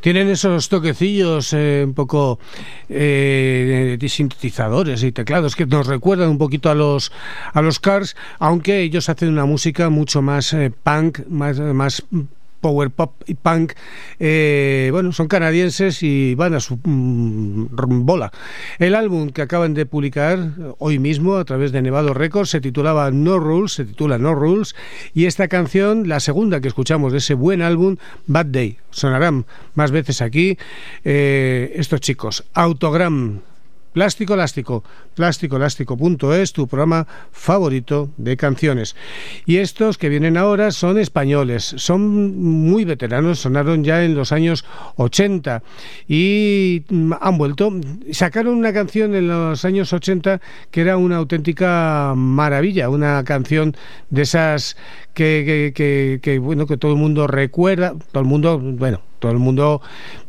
Tienen esos toquecillos un poco de sintetizadores y teclados que nos recuerdan un poquito a los Cars, aunque ellos hacen una música mucho más punk, más power pop y punk. Bueno, son canadienses y van a su bola. El álbum que acaban de publicar hoy mismo a través de Nevado Records se titula No Rules, y esta canción, la segunda que escuchamos de ese buen álbum, Bad Day. Sonarán más veces aquí estos chicos. Autogram, Plástico Elástico, plásticoelástico.es, tu programa favorito de canciones. Y estos que vienen ahora son españoles, son muy veteranos, sonaron ya en los años 80 y han vuelto. Sacaron una canción en los años 80 que era una auténtica maravilla, una canción de esas que bueno, que todo el mundo recuerda, todo el mundo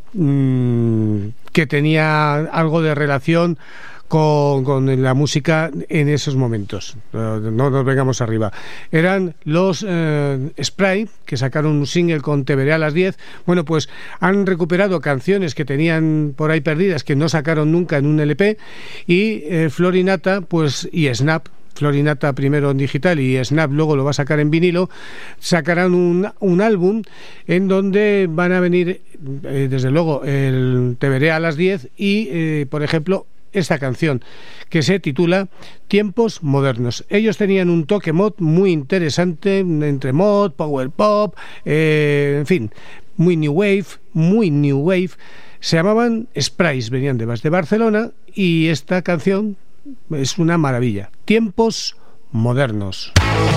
que tenía algo de relación con la música en esos momentos. No nos vengamos arriba. Eran los Spray, que sacaron un single con Te veré a las 10. Bueno, pues han recuperado canciones que tenían por ahí perdidas, que no sacaron nunca en un LP, y Florinata, pues, y Snap. Florinata primero en digital y Snap luego lo va a sacar en vinilo, sacarán un álbum en donde van a venir desde luego el Te veré a las 10 y por ejemplo esta canción que se titula Tiempos Modernos. Ellos tenían un toque mod muy interesante, entre mod, power pop, en fin, muy new wave. Se llamaban Sprays, venían de Barcelona, y esta canción es una maravilla. Tiempos Modernos.